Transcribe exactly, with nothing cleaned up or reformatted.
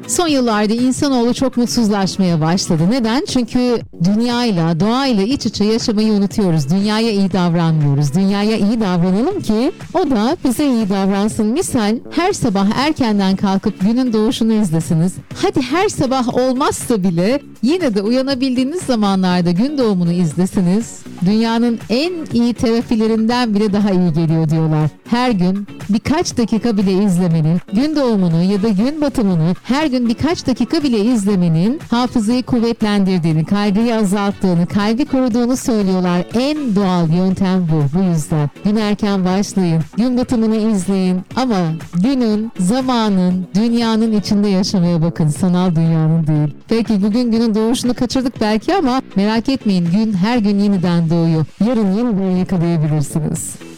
Son yıllarda insanoğlu çok mutsuzlaşmaya başladı. Neden? Çünkü dünyayla, doğayla iç içe yaşamayı unutuyoruz. Dünyaya iyi davranmıyoruz. Dünyaya iyi davranalım ki o da bize iyi davransın. Misal her sabah erkenden kalkıp günün doğuşunu izlesiniz. Hadi her sabah olmazsa bile yine de uyanabildiğiniz zamanlarda gün doğumunu izlesiniz. Dünyanın en iyi terapilerinden bile daha iyi geliyor diyorlar. Her gün birkaç dakika bile izlemenin, gün doğumunu ya da gün batımını her gün birkaç dakika bile izlemenin hafızayı kuvvetlendirdiğini, kaygıyı azalttığını, kalbi koruduğunu söylüyorlar. En doğal yöntem bu. Bu yüzden gün erken başlayın, gün batımını izleyin ama günün, zamanın, dünyanın içinde yaşamaya bakın. Sanal dünyanın değil. Peki bugün günün doğuşunu kaçırdık belki ama merak etmeyin, gün her gün yeniden doğuyor. Yarın yeniden yakalayabilirsiniz.